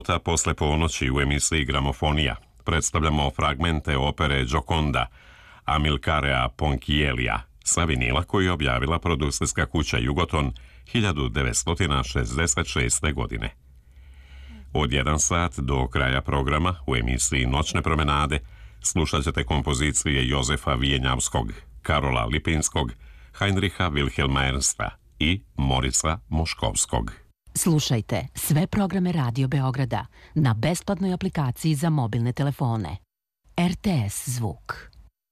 Posle ponoći u emisiji Gramofonija predstavljamo fragmente opere Gioconda Amilcarea Ponchiellia sa vinila koji je objavila produserska kuća Jugoton 1966. godine. Od 1 sat do kraja programa u emisiji Noćne promenade slušat ćete kompozicije Jozefa Vijenjavskog, Karola Lipinskog, Heinricha Wilhelma Ernsta i Morica Moškovskog. Slušajte sve programe Radio Beograda na besplatnoj aplikaciji za mobilne telefone. RTS zvuk.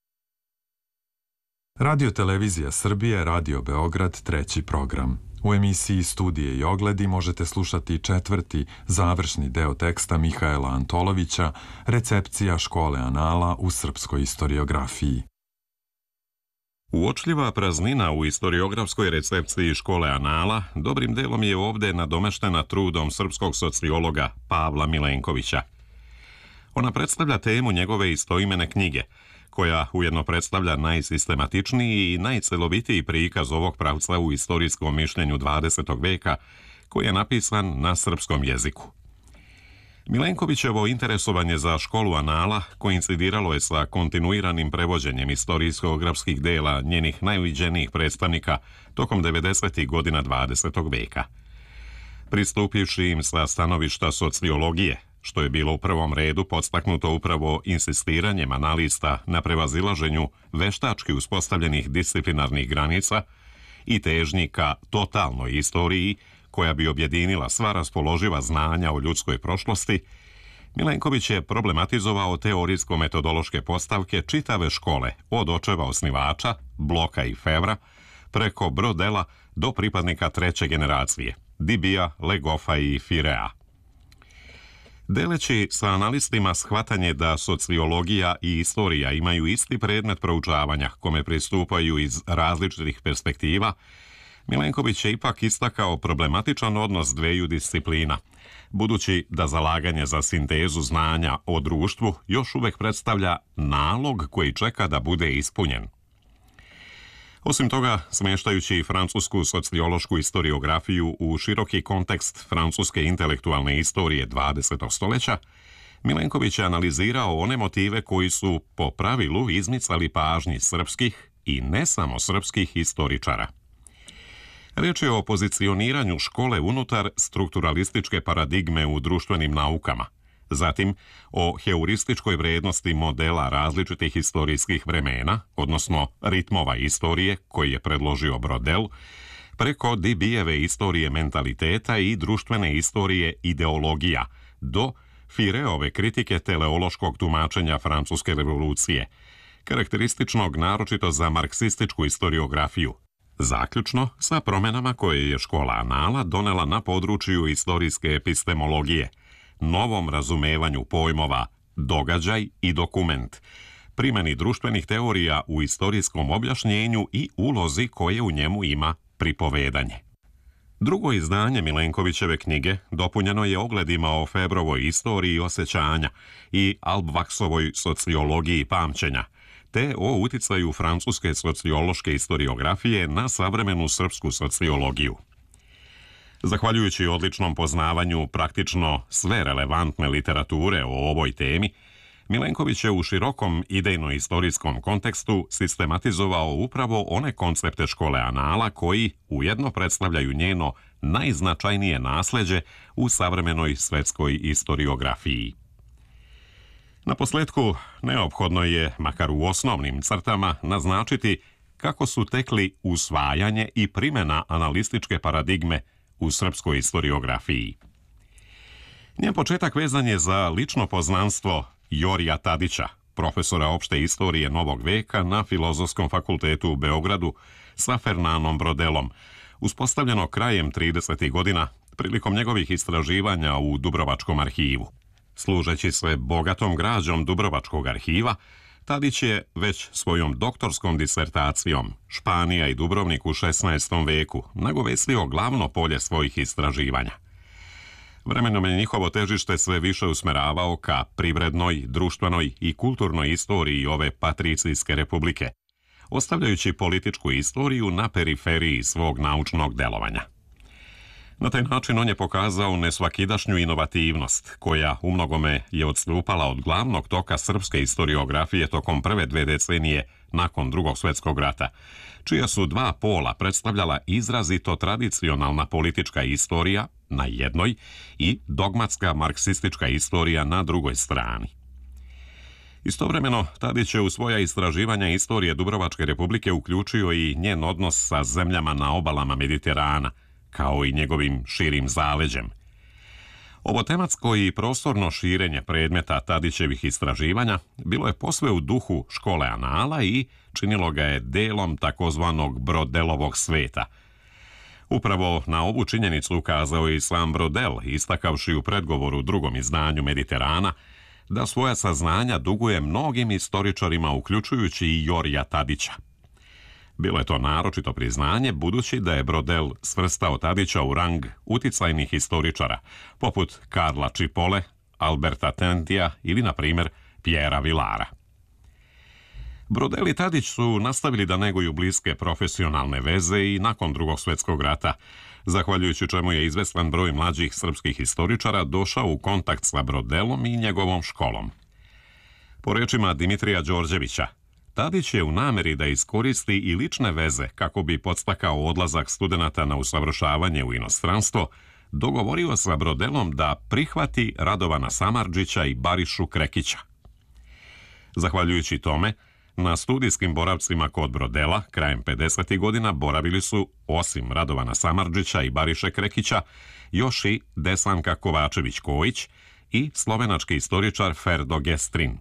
Radio Televizija Srbije, Radio Beograd, treći program. U emisiji Studije i ogledi možete slušati 4. završni deo teksta Mihaela Antolovića, Recepcija škole anala u srpskoj istoriografiji. Uočljiva praznina u istoriografskoj recepciji škole anala dobrim delom je ovde nadomeštena trudom srpskog sociologa Pavla Milenkovića. Ona predstavlja temu njegove istoimene knjige, koja ujedno predstavlja najsistematičniji i najcelovitiji prikaz ovog pravca u istorijskom mišljenju 20. veka, koji je napisan na srpskom jeziku. Milenkovićevo interesovanje za školu anala koincidiralo je sa kontinuiranim prevođenjem istorijsko-grafskih dela njenih najuviđenijih predstavnika tokom 90. godina 20. veka. Pristupivši im sa stanovišta sociologije, što je bilo u prvom redu podstaknuto upravo insistiranjem analista na prevazilaženju veštački uspostavljenih disciplinarnih granica i težnji ka totalnoj istoriji, koja bi objedinila sva raspoloživa znanja o ljudskoj prošlosti, Milenković je problematizovao teorijsko-metodološke postavke čitave škole, od očeva osnivača, Bloka i Fevra, preko Brodela do pripadnika treće generacije, Dibija, Legoffa i Firea. Deleći sa analistima shvatanje da sociologija i istorija imaju isti predmet proučavanja kome pristupaju iz različitih perspektiva, Milenković je ipak istakao problematičan odnos dveju disciplina, budući da zalaganje za sintezu znanja o društvu još uvek predstavlja nalog koji čeka da bude ispunjen. Osim toga, smještajući francusku sociološku istoriografiju u široki kontekst francuske intelektualne istorije 20. stoljeća, Milenković je analizirao one motive koji su po pravilu izmicali pažnji srpskih i ne samo srpskih historičara. Riječ je o pozicioniranju škole unutar strukturalističke paradigme u društvenim naukama, zatim o heurističkoj vrednosti modela različitih historijskih vremena, odnosno ritmova istorije koji je predložio Brodel, preko Dibijeve istorije mentaliteta i društvene istorije ideologija, do Fireove kritike teleološkog tumačenja francuske revolucije, karakterističnog naročito za marksističku istoriografiju. Zaključno sa promenama koje je škola anala donela na području istorijske epistemologije, novom razumevanju pojmova događaj i dokument, primjeni društvenih teorija u istorijskom objašnjenju i ulozi koje u njemu ima pripovedanje. Drugo izdanje Milenkovićeve knjige dopunjeno je ogledima o Febrovoj istoriji osjećanja i Albvaksovoj sociologiji pamćenja, te o uticaju francuske sociološke istoriografije na savremenu srpsku sociologiju. Zahvaljujući odličnom poznavanju praktično sve relevantne literature o ovoj temi, Milenković je u širokom idejno-istorijskom kontekstu sistematizovao upravo one koncepte škole anala koji ujedno predstavljaju njeno najznačajnije nasleđe u savremenoj svetskoj istoriografiji. Na posljetku, neophodno je, makar u osnovnim crtama, naznačiti kako su tekli usvajanje i primjena analističke paradigme u srpskoj istoriografiji. Njen početak vezan je za lično poznanstvo Jorija Tadića, profesora opšte istorije novog veka na Filozofskom fakultetu u Beogradu sa Fernanom Brodelom, uspostavljeno krajem 30. godina prilikom njegovih istraživanja u Dubrovačkom arhivu. Služeći se bogatom građom Dubrovačkog arhiva, Tadić je već svojom doktorskom disertacijom Španija i Dubrovnik u 16. veku nagovestio glavno polje svojih istraživanja. Vremenom je njihovo težište sve više usmeravao ka privrednoj, društvenoj i kulturnoj istoriji ove patricijske republike, ostavljajući političku istoriju na periferiji svog naučnog delovanja. Na taj način on je pokazao nesvakidašnju inovativnost, koja u mnogome je odstupala od glavnog toka srpske historiografije tokom prve 2 decenije nakon Drugog svjetskog rata, čija su 2 pola predstavljala izrazito tradicionalna politička istorija na jednoj i dogmatska marksistička istorija na drugoj strani. Istovremeno, Tadić je u svoja istraživanja istorije Dubrovačke republike uključio i njen odnos sa zemljama na obalama Mediterana, kao i njegovim širim zaleđem. Ovo tematsko i prostorno širenje predmeta Tadićevih istraživanja bilo je posve u duhu škole anala i činilo ga je delom takozvanog Brodelovog sveta. Upravo na ovu činjenicu ukazao je i sam Brodel, istakavši u predgovoru drugom izdanju Mediterana da svoja saznanja duguje mnogim istoričarima, uključujući i Jorija Tadića. Bilo je to naročito priznanje, budući da je Brodel svrstao Tadića u rang uticajnih historičara, poput Karla Čipole, Alberta Tentija ili, na primjer, Pjera Vilara. Brodel i Tadić su nastavili da neguju bliske profesionalne veze i nakon Drugog svjetskog rata, zahvaljujući čemu je izvestan broj mlađih srpskih historičara došao u kontakt sa Brodelom i njegovom školom. Po rečima Dimitrija Đorđevića, Tadić je u nameri da iskoristi i lične veze kako bi podstakao odlazak studenata na usavršavanje u inostranstvo, dogovorio sa Brodelom da prihvati Radovana Samardžića i Barišu Krekića. Zahvaljujući tome, na studijskim boravcima kod Brodela krajem 50. godina boravili su, osim Radovana Samardžića i Bariše Krekića, još i Desanka Kovačević-Kojić i slovenački istoričar Ferdo Gestrin.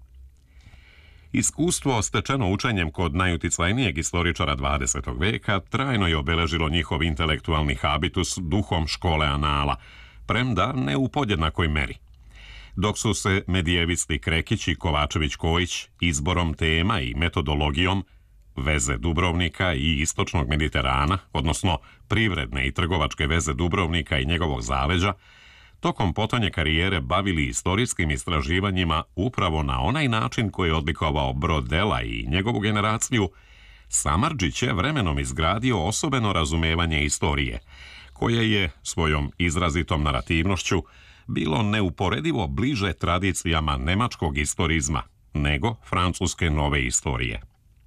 Iskustvo stečeno učenjem kod najuticajnijeg istoričara 20. veka trajno je obeležilo njihov intelektualni habitus duhom škole anala, premda ne u podjednakoj meri. Dok su se medijevisti Krekić i Kovačević-Kojić izborom tema i metodologijom veze Dubrovnika i istočnog Mediterana, odnosno privredne i trgovačke veze Dubrovnika i njegovog zaleđa, tokom potonje karijere bavili istorijskim istraživanjima upravo na onaj način koji je odlikovao Brodela i njegovu generaciju, Samardžić je vremenom izgradio osobeno razumevanje istorije, koje je svojom izrazitom narativnošću bilo neuporedivo bliže tradicijama nemačkog istorizma nego francuske nove istorije.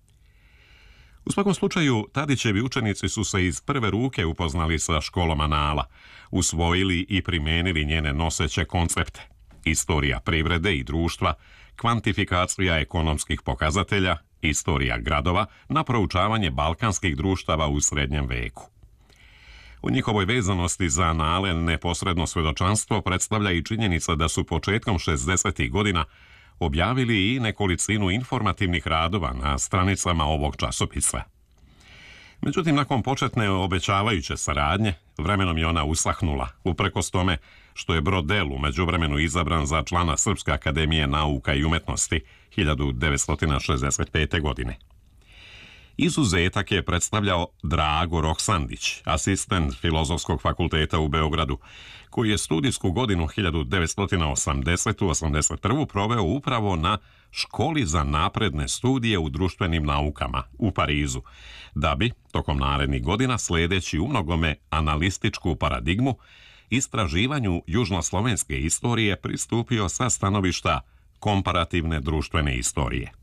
U svakom slučaju, Tadićevi učenici su se iz prve ruke upoznali sa školom anala, usvojili i primenili njene noseće koncepte: istorija privrede i društva, kvantifikacija ekonomskih pokazatelja, istorija gradova, na proučavanje balkanskih društava u srednjem veku. U njihovoj vezanosti za anale neposredno svedočanstvo predstavlja i činjenica da su početkom 60. godina objavili i nekolicinu informativnih radova na stranicama ovog časopisa. Međutim, nakon početne obećavajuće saradnje, vremenom je ona usahnula, uprkos tome što je Brodel u međuvremenu izabran za člana Srpske akademije nauka i umetnosti 1965. godine. Izuzetak je predstavljao Drago Roksandić, asistent Filozofskog fakulteta u Beogradu, koji je studijsku godinu 1980-81. proveo upravo na Školi za napredne studije u društvenim naukama u Parizu, da bi, tokom narednih godina, sledeći u mnogome analističku paradigmu, istraživanju južnoslovenske istorije pristupio sa stanovišta komparativne društvene istorije.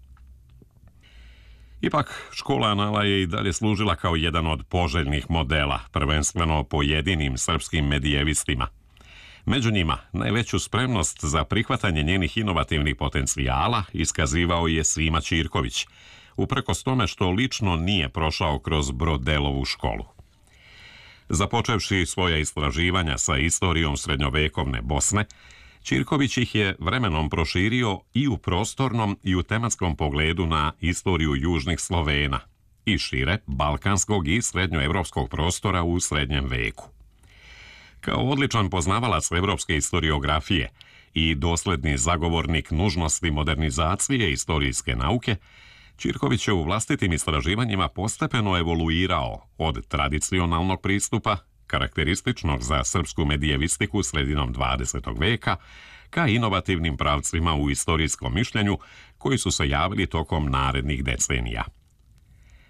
Ipak, škola anala je i dalje služila kao jedan od poželjnih modela, prvenstveno pojedinim srpskim medijevistima. Među njima, najveću spremnost za prihvatanje njenih inovativnih potencijala iskazivao je Sima Ćirković, uprkos tome što lično nije prošao kroz Brodelovu školu. Započevši svoja istraživanja sa istorijom srednjovekovne Bosne, Ćirković ih je vremenom proširio i u prostornom i u tematskom pogledu na istoriju južnih Slovena i šire balkanskog i srednjoevropskog prostora u srednjem veku. Kao odličan poznavalac evropske historiografije i dosledni zagovornik nužnosti modernizacije istorijske nauke, Ćirković je u vlastitim istraživanjima postepeno evoluirao od tradicionalnog pristupa, karakterističnog za srpsku medijevistiku sredinom 20. veka, ka inovativnim pravcima u istorijskom mišljenju koji su se javili tokom narednih decenija.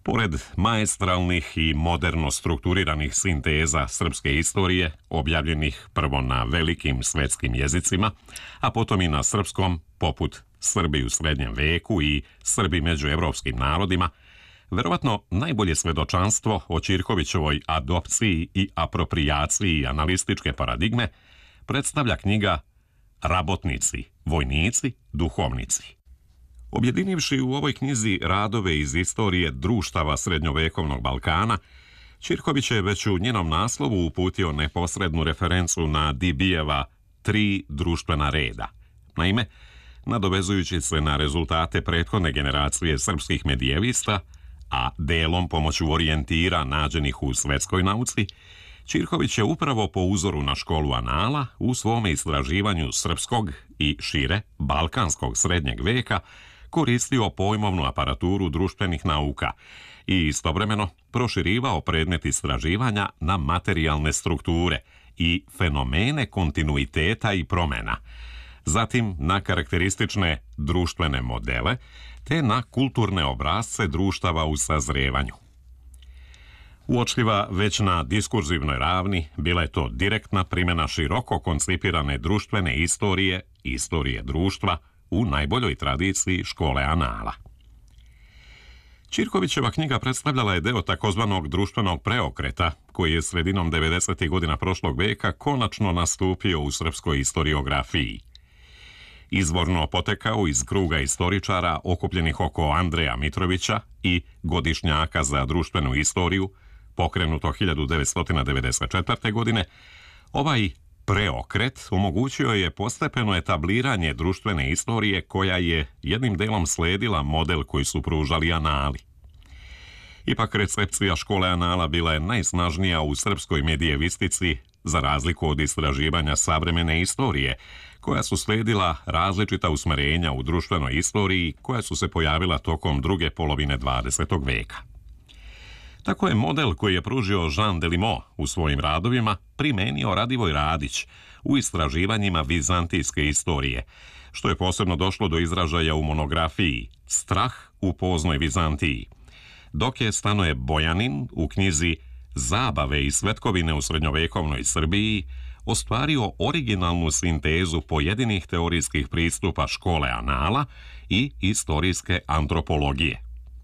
Pored maestralnih i moderno strukturiranih sinteza srpske istorije, objavljenih prvo na velikim svetskim jezicima, a potom i na srpskom, poput Srbi u srednjem veku i Srbi među evropskim narodima, verovatno najbolje svedočanstvo o Ćirkovićevoj adopciji i aproprijaciji analističke paradigme predstavlja knjiga Rabotnici, vojnici, duhovnici. Objedinivši u ovoj knjizi radove iz istorije društava srednjovekovnog Balkana, Ćirković je već u njenom naslovu uputio neposrednu referencu na Dibijeva 3 društvena reda. Naime, nadovezujući se na rezultate prethodne generacije srpskih medijevista, a delom pomoću orijentira nađenih u svetskoj nauci, Ćirković je upravo po uzoru na školu anala u svome istraživanju srpskog i šire balkanskog srednjeg veka koristio pojmovnu aparaturu društvenih nauka i istovremeno proširivao predmet istraživanja na materijalne strukture i fenomene kontinuiteta i promena, zatim na karakteristične društvene modele, te na kulturne obrasce društava u sazrevanju. Uočljiva već na diskurzivnoj ravni bila je to direktna primjena široko koncipirane društvene istorije, istorije društva, u najboljoj tradiciji škole anala. Ćirkovićeva knjiga predstavljala je deo takozvanog društvenog preokreta, koji je sredinom 90. godina prošlog veka konačno nastupio u srpskoj historiografiji. Izvorno potekao iz kruga istoričara okupljenih oko Andreja Mitrovića i godišnjaka za društvenu istoriju, pokrenuto 1994. godine, ovaj preokret omogućio je postepeno etabliranje društvene istorije koja je jednim delom sledila model koji su pružali anali. Ipak recepcija škole anala bila je najsnažnija u srpskoj medijevistici, za razliku od istraživanja savremene istorije, koja su sledila različita usmerenja u društvenoj istoriji koja su se pojavila tokom druge polovine 20. veka. Tako je model koji je pružio Jean Delimot u svojim radovima primenio Radivoj Radić u istraživanjima vizantijske istorije, što je posebno došlo do izražaja u monografiji Strah u poznoj Vizantiji, dok je Stanoje Bojanin u knjizi Zabave i svetkovine u srednjovekovnoj Srbiji ostvario originalnu sintezu pojedinih teorijskih pristupa škole anala i istorijske antropologije.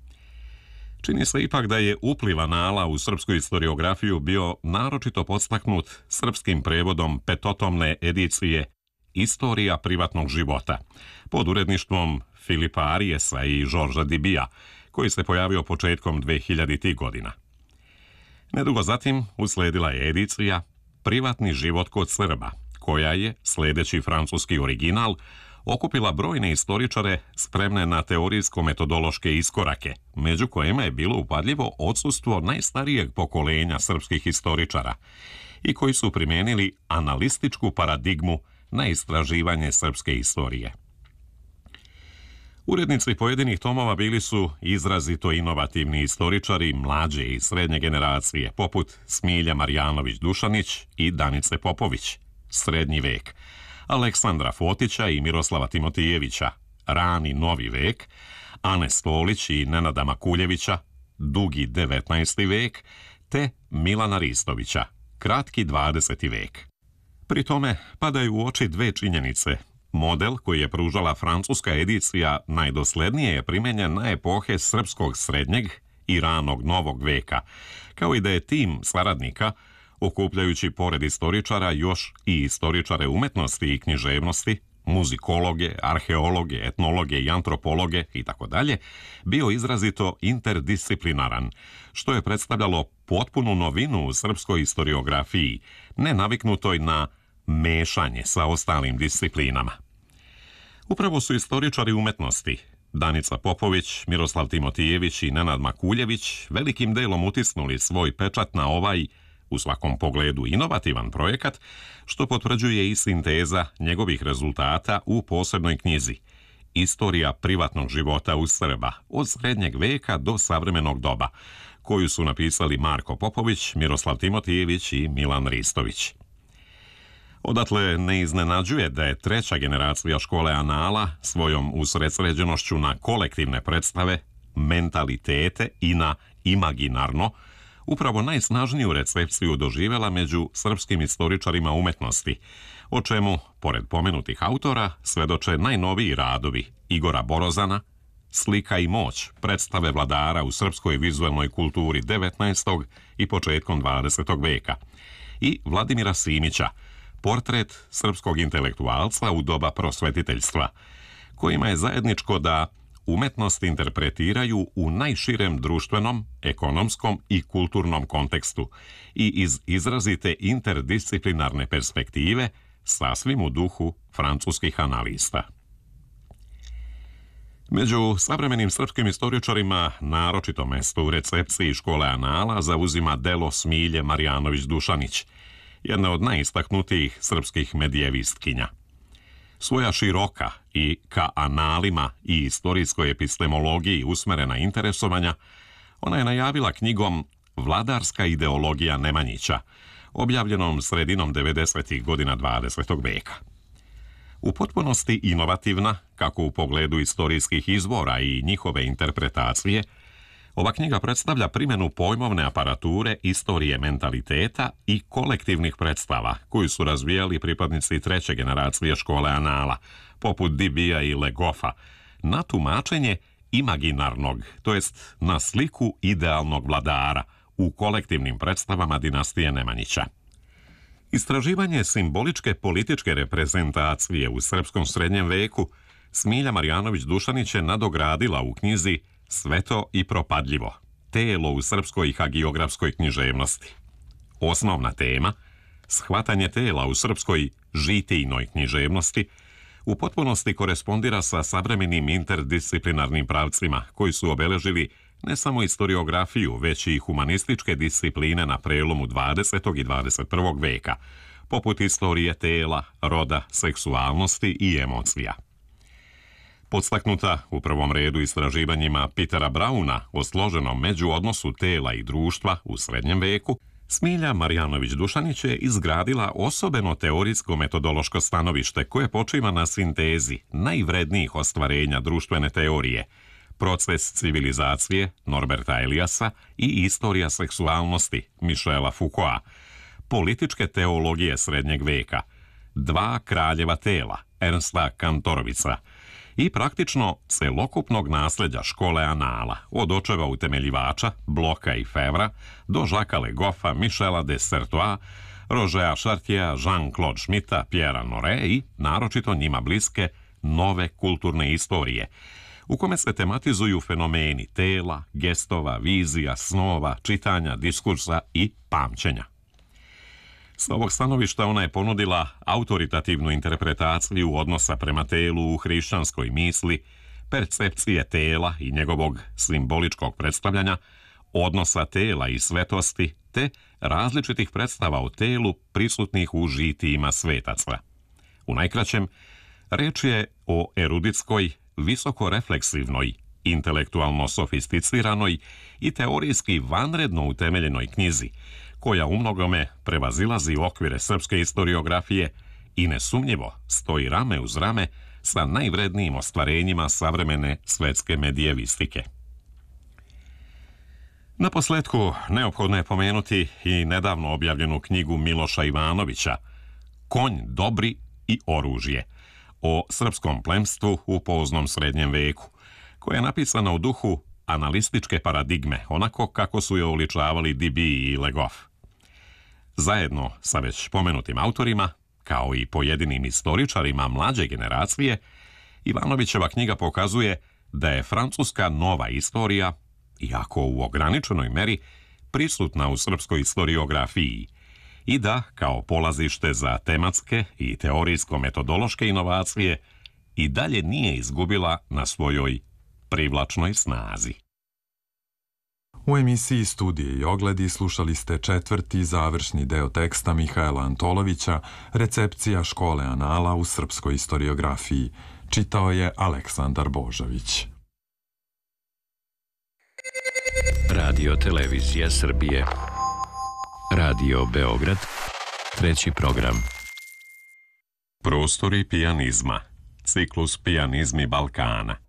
Čini se ipak da je upliv anala u srpsku historiografiju bio naročito podstaknut srpskim prevodom petotomne edicije Istorija privatnog života, pod uredništvom Filipa Arijesa i Žorža Dibija, koji se pojavio početkom 2000. godina. Nedugo zatim usledila je edicija Privatni život kod Srba, koja je, sledeći francuski original, okupila brojne istoričare spremne na teorijsko-metodološke iskorake, među kojima je bilo upadljivo odsustvo najstarijeg pokolenja srpskih istoričara i koji su primenili analističku paradigmu na istraživanje srpske istorije. Urednici pojedinih tomova bili su izrazito inovativni istoričari mlađe i srednje generacije, poput Smilja Marjanović-Dušanić i Danice Popović, srednji vek, Aleksandra Fotića i Miroslava Timotijevića, rani novi vek, Ane Stolić i Nenada Makuljevića, dugi 19. vek, te Milana Ristovića, kratki 20. vek. Pri tome padaju u oči dve činjenice. Model koji je pružala francuska edicija najdoslednije je primenjen na epohe srpskog srednjeg i ranog novog veka, kao i da je tim saradnika, okupljajući pored istoričara još i istoričare umetnosti i književnosti, muzikologe, arheologe, etnologe i antropologe itd., bio izrazito interdisciplinaran, što je predstavljalo potpunu novinu u srpskoj historiografiji, nenaviknutoj na mešanje sa ostalim disciplinama. Upravo su istoričari umetnosti, Danica Popović, Miroslav Timotijević i Nenad Makuljević, velikim delom utisnuli svoj pečat na ovaj, u svakom pogledu inovativan projekat, što potvrđuje i sinteza njegovih rezultata u posebnoj knjizi Istorija privatnog života u Srba, od srednjeg veka do savremenog doba, koju su napisali Marko Popović, Miroslav Timotijević i Milan Ristović. Odatle ne iznenađuje da je treća generacija škole anala svojom usredsređenošću na kolektivne predstave, mentalitete i na imaginarno, upravo najsnažniju recepciju doživjela među srpskim istoričarima umetnosti, o čemu, pored pomenutih autora, svedoče najnoviji radovi Igora Borozana, Slika i moć, predstave vladara u srpskoj vizualnoj kulturi 19. i početkom 20. veka, i Vladimira Simića, portret srpskog intelektualca u doba prosvetiteljstva, kojima je zajedničko da umetnost interpretiraju u najširem društvenom, ekonomskom i kulturnom kontekstu i iz izrazite interdisciplinarne perspektive, sasvim u duhu francuskih analista. Među savremenim srpskim istoričarima naročito mesto u recepciji škole anala zauzima delo Smilje Marjanović-Dušanić, jedna od najistaknutijih srpskih medijevistkinja. Svoja široka i ka analima i istorijskoj epistemologiji usmerena interesovanja, ona je najavila knjigom Vladarska ideologija Nemanjića, objavljenom sredinom 90. godina 20. veka. U potpunosti inovativna, kako u pogledu istorijskih izvora i njihove interpretacije, ova knjiga predstavlja primjenu pojmovne aparature istorije mentaliteta i kolektivnih predstava koju su razvijali pripadnici treće generacije škole anala, poput Dibija i Legoffa, na tumačenje imaginarnog, to jest na sliku idealnog vladara u kolektivnim predstavama dinastije Nemanjića. Istraživanje simboličke političke reprezentacije u srpskom srednjem veku Smilja Marjanović-Dušanić je nadogradila u knjizi Sveto i propadljivo, telo u srpskoj hagiografskoj književnosti. Osnovna tema, shvatanje tela u srpskoj žitijnoj književnosti, u potpunosti korespondira sa savremenim interdisciplinarnim pravcima koji su obeležili ne samo historiografiju, već i humanističke discipline na prelomu 20. i 21. veka, poput istorije tela, roda, seksualnosti i emocija. Podstaknuta u prvom redu istraživanjima Petera Brauna o složenom međuodnosu tela i društva u srednjem veku, Smilja Marjanović-Dušanić je izgradila osobeno teorijsko-metodološko stanovište koje počiva na sintezi najvrednijih ostvarenja društvene teorije, proces civilizacije Norberta Eliasa i istorija seksualnosti Michela Foucaulta, političke teologije srednjeg veka, dva kraljeva tela Ernsta Kantorovica i praktično celokupnog nasljeđa škole anala, od očeva utemeljivača Bloka i Fevra do Jacquesa Legoffa, Michela de Certeau, Rožea Chartiera, Jean-Claude Schmidta, Pierre Nore i, naročito njima bliske, nove kulturne istorije, u kome se tematizuju fenomeni tela, gestova, vizija, snova, čitanja, diskursa i pamćenja. S ovog stanovišta ona je ponudila autoritativnu interpretaciju odnosa prema telu u hrišćanskoj misli, percepcije tela i njegovog simboličkog predstavljanja, odnosa tela i svetosti, te različitih predstava o telu prisutnih u žitijima svetaca. U najkraćem, reč je o eruditskoj, visoko refleksivnoj, intelektualno sofisticiranoj i teorijski vanredno utemeljenoj knjizi, koja umnogome prevazilazi okvire srpske historiografije i nesumnjivo stoji rame uz rame sa najvrednijim ostvarenjima savremene svetske medijevistike. Naposletku, neophodno je pomenuti i nedavno objavljenu knjigu Miloša Ivanovića Konj dobri i oružje, o srpskom plemstvu u poznom srednjem veku, koja je napisana u duhu analističke paradigme, onako kako su je uličavali Dibij i Legoff. Zajedno sa već pomenutim autorima, kao i pojedinim istoričarima mlađe generacije, Ivanovićeva knjiga pokazuje da je francuska nova istorija, iako u ograničenoj meri, prisutna u srpskoj historiografiji i da, kao polazište za tematske i teorijsko-metodološke inovacije, i dalje nije izgubila na svojoj privlačnoj snazi. U emisiji Studije i ogledi slušali ste četvrti završni deo teksta Mihaela Antolovića Recepcija škole anala u srpskoj historiografiji. Čitao je Aleksandar Božović. Radio Televizija Srbije. Radio Beograd. Treći program. Prostori pijanizma. Ciklus Pijanizmi Balkana.